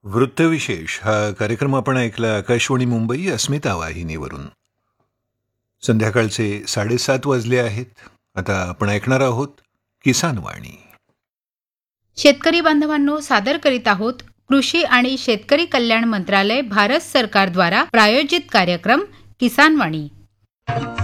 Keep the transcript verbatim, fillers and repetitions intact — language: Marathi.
वृत्तविशेष हा कार्यक्रम आपण ऐकला आकाशवाणी मुंबई अस्मिता वाहिनीवरून. संध्याकाळचे साडेसात वाजले आहेत. आता आपण ऐकणार आहोत किसान वाणी. शेतकरी बांधवांनो, सादर करीत आहोत कृषी आणि शेतकरी कल्याण मंत्रालय भारत सरकार द्वारा प्रायोजित कार्यक्रम किसान वाणी.